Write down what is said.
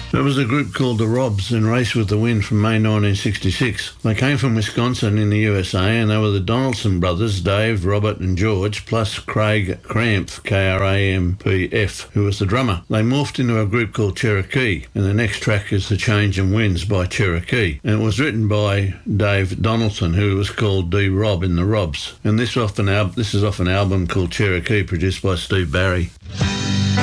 There was a group called the Robs in Race with the Wind from May 1966. They came from Wisconsin in the USA, and they were the Donaldson brothers, Dave, Robert and George, plus Craig Krampf, Krampf, who was the drummer. They morphed into a group called Cherokee, and the next track is The Change in Winds by Cherokee. And it was written by Dave Donaldson, who was called D. Rob in the Robs. And this is off an album called Cherokee, produced by Steve Barry.